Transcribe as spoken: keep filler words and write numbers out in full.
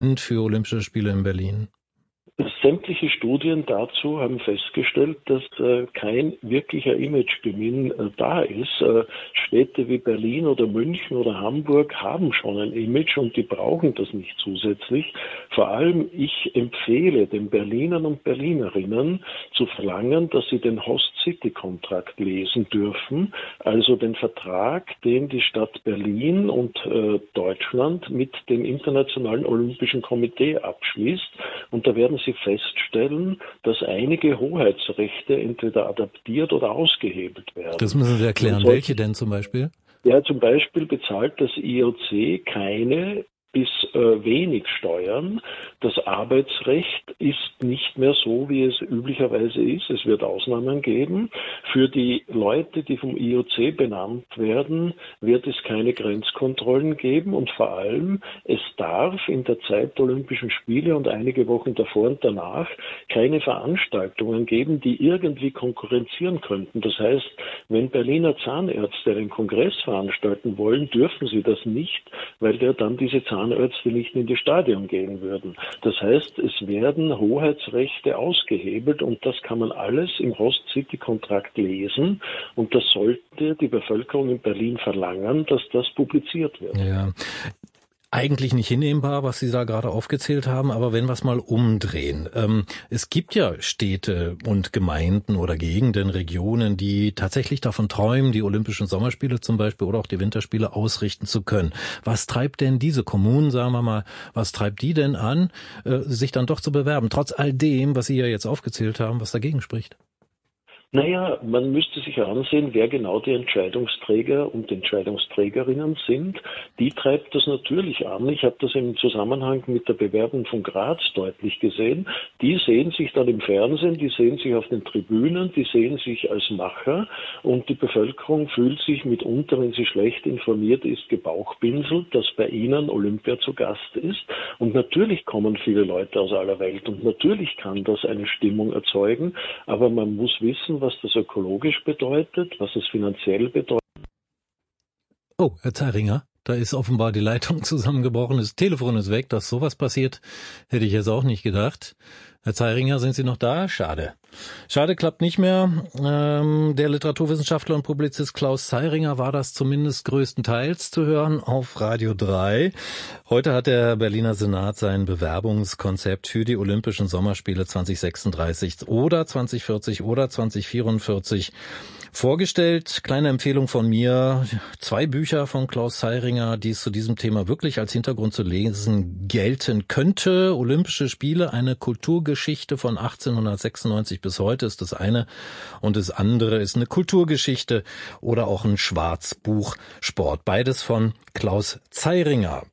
für Olympische Spiele in Berlin? Sämtliche Studien dazu haben festgestellt, dass äh, kein wirklicher Imagegewinn äh, da ist. Äh, Städte wie Berlin oder München oder Hamburg haben schon ein Image und die brauchen das nicht zusätzlich. Vor allem ich empfehle den Berlinern und Berlinerinnen zu verlangen, dass sie den Host-City-Kontrakt lesen dürfen, also den Vertrag, den die Stadt Berlin und äh, Deutschland mit dem Internationalen Olympischen Komitee abschließt. Und da werden Sie feststellen, dass einige Hoheitsrechte entweder adaptiert oder ausgehebelt werden. Das müssen Sie erklären. Sollte, welche denn zum Beispiel? Ja, zum Beispiel bezahlt das I O C keine bis äh, wenig Steuern. Das Arbeitsrecht ist nicht mehr so, wie es üblicherweise ist. Es wird Ausnahmen geben. Für die Leute, die vom I O C benannt werden, wird es keine Grenzkontrollen geben und vor allem, es darf in der Zeit der Olympischen Spiele und einige Wochen davor und danach keine Veranstaltungen geben, die irgendwie konkurrenzieren könnten. Das heißt, wenn Berliner Zahnärzte einen Kongress veranstalten wollen, dürfen sie das nicht, weil der dann diese Zahnärzte nicht in die Stadion gehen würden. Das heißt, es werden Hoheitsrechte ausgehebelt und das kann man alles im Host-City-Kontrakt lesen und das sollte die Bevölkerung in Berlin verlangen, dass das publiziert wird. Ja. Eigentlich nicht hinnehmbar, was Sie da gerade aufgezählt haben, aber wenn wir es mal umdrehen. Ähm, es gibt ja Städte und Gemeinden oder Gegenden, Regionen, die tatsächlich davon träumen, die Olympischen Sommerspiele zum Beispiel oder auch die Winterspiele ausrichten zu können. Was treibt denn diese Kommunen, sagen wir mal, was treibt die denn an, äh, sich dann doch zu bewerben, trotz all dem, was Sie ja jetzt aufgezählt haben, was dagegen spricht? Naja, man müsste sich ansehen, wer genau die Entscheidungsträger und Entscheidungsträgerinnen sind. Die treibt das natürlich an. Ich habe das im Zusammenhang mit der Bewerbung von Graz deutlich gesehen. Die sehen sich dann im Fernsehen, die sehen sich auf den Tribünen, die sehen sich als Macher und die Bevölkerung fühlt sich mitunter, wenn sie schlecht informiert ist, gebauchpinselt, dass bei ihnen Olympia zu Gast ist. Und natürlich kommen viele Leute aus aller Welt und natürlich kann das eine Stimmung erzeugen, aber man muss wissen, was das ökologisch bedeutet, was es finanziell bedeutet. Oh, Herr Zeiringer, da ist offenbar die Leitung zusammengebrochen, das Telefon ist weg, dass sowas passiert, hätte ich jetzt auch nicht gedacht. Herr Zeiringer, sind Sie noch da? Schade. Schade, klappt nicht mehr. Ähm, der Literaturwissenschaftler und Publizist Klaus Zeiringer war das zumindest größtenteils zu hören auf Radio drei. Heute hat der Berliner Senat sein Bewerbungskonzept für die Olympischen Sommerspiele zwanzig sechsunddreißig oder zwanzig vierzig oder zwanzig vierundvierzig vorgestellt. Kleine Empfehlung von mir, zwei Bücher von Klaus Zeiringer, die es zu diesem Thema wirklich als Hintergrund zu lesen gelten könnte. Olympische Spiele, eine Kulturgeschichte von achtzehnhundertsechsundneunzig bis heute ist das eine und das andere ist eine Kulturgeschichte oder auch ein Schwarzbuch Sport. Beides von Klaus Zeiringer.